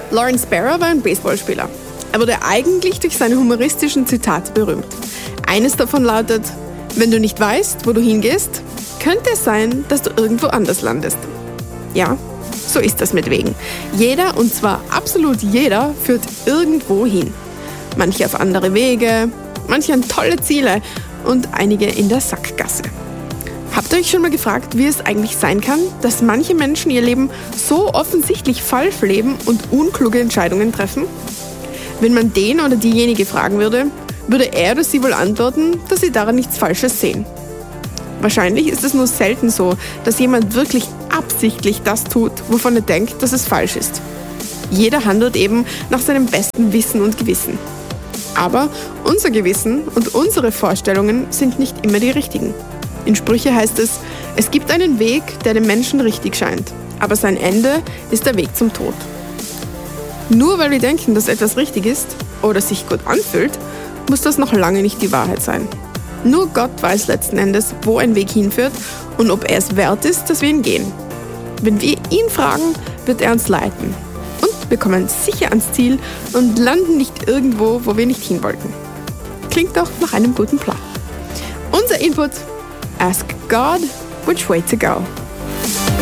Lawrence Barrow war ein Baseballspieler. Er wurde eigentlich durch seine humoristischen Zitate berühmt. Eines davon lautet: Wenn du nicht weißt, wo du hingehst, könnte es sein, dass du irgendwo anders landest. Ja, so ist das mit Wegen. Jeder, und zwar absolut jeder, führt irgendwo hin. Manche auf andere Wege, manche an tolle Ziele und einige in der Sackgasse. Habt ihr euch schon mal gefragt, wie es eigentlich sein kann, dass manche Menschen ihr Leben so offensichtlich falsch leben und unkluge Entscheidungen treffen? Wenn man den oder diejenige fragen würde, würde er oder sie wohl antworten, dass sie daran nichts Falsches sehen. Wahrscheinlich ist es nur selten so, dass jemand wirklich absichtlich das tut, wovon er denkt, dass es falsch ist. Jeder handelt eben nach seinem besten Wissen und Gewissen. Aber unser Gewissen und unsere Vorstellungen sind nicht immer die richtigen. In Sprüche heißt es: Es gibt einen Weg, der dem Menschen richtig scheint, aber sein Ende ist der Weg zum Tod. Nur weil wir denken, dass etwas richtig ist oder sich gut anfühlt, muss das noch lange nicht die Wahrheit sein. Nur Gott weiß letzten Endes, wo ein Weg hinführt und ob er es wert ist, dass wir ihn gehen. Wenn wir ihn fragen, wird er uns leiten. Und wir kommen sicher ans Ziel und landen nicht irgendwo, wo wir nicht hin wollten. Klingt doch nach einem guten Plan. Unser Input: Ask God which way to go.